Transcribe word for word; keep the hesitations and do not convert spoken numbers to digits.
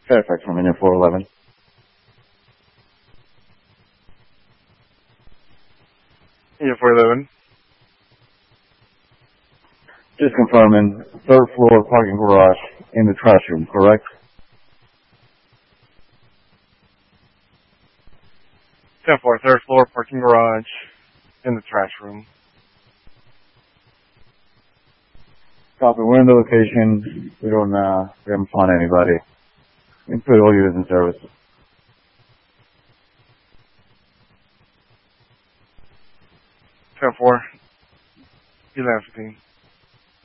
Fairfax from India four eleven. India four eleven. Just confirming, third floor parking garage in the trash room, correct? ten four, third floor parking garage in the trash room. Copy, we're in the location. We don't, uh, we haven't found anybody. We put all units in service. ten four, eleven fifteen.